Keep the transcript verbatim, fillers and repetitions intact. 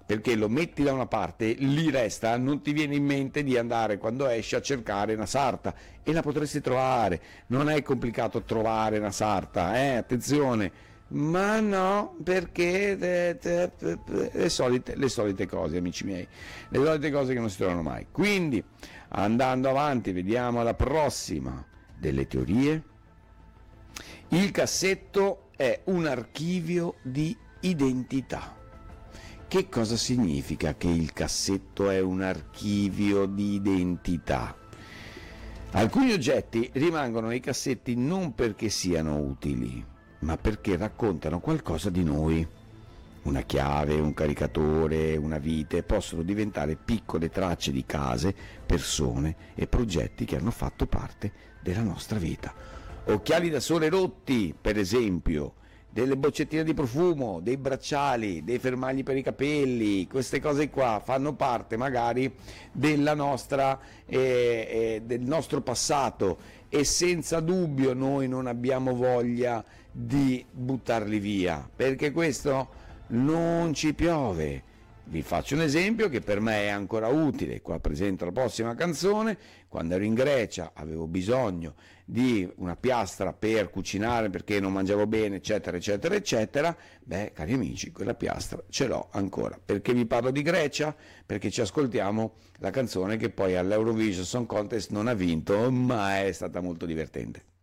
perché lo metti da una parte, lì resta, non ti viene in mente di andare quando esci a cercare una sarta, e la potresti trovare, non è complicato trovare una sarta, eh? Attenzione, ma no, perché le, le, le, solite, le solite cose, amici miei, le solite cose che non si trovano mai. Quindi, andando avanti, vediamo la prossima delle teorie. Il cassetto è un archivio di identità. Che cosa significa che il cassetto è un archivio di identità? Alcuni oggetti rimangono nei cassetti non perché siano utili, ma perché raccontano qualcosa di noi. Una chiave, un caricatore, una vite possono diventare piccole tracce di case, persone e progetti che hanno fatto parte della nostra vita. Occhiali da sole rotti, per esempio, delle boccettine di profumo, dei bracciali, dei fermagli per i capelli, queste cose qua fanno parte magari della nostra, eh, eh, del nostro passato, e senza dubbio noi non abbiamo voglia di buttarli via, perché questo non ci piove. Vi faccio un esempio che per me è ancora utile, qua presento la prossima canzone. Quando ero in Grecia avevo bisogno di una piastra per cucinare perché non mangiavo bene, eccetera, eccetera, eccetera. Beh, cari amici, quella piastra ce l'ho ancora. Perché vi parlo di Grecia? Perché ci ascoltiamo la canzone che poi all'Eurovision Song Contest non ha vinto, ma è stata molto divertente.